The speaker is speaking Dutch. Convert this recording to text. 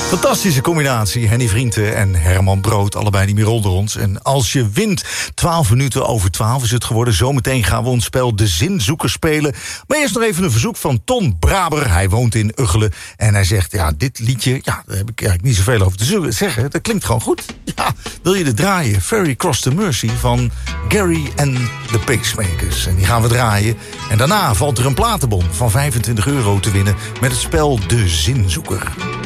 Fantastische combinatie. Henny Vrienden en Herman Brood, allebei niet meer onder ons. En als je wint, 12 minuten over 12 is het geworden. Zometeen gaan we ons spel De Zinzoeker spelen. Maar eerst nog even een verzoek van Ton Braber. Hij woont in Uggelen. En hij zegt, ja, dit liedje, ja, daar heb ik eigenlijk niet zoveel over te zeggen. Dat klinkt gewoon goed. Ja, wil je dit draaien? Ferry Cross the Mercy van Gary and the Pacemakers. En die gaan we draaien. En daarna valt er een platenbon van €25 te winnen met het spel De Zinzoeker.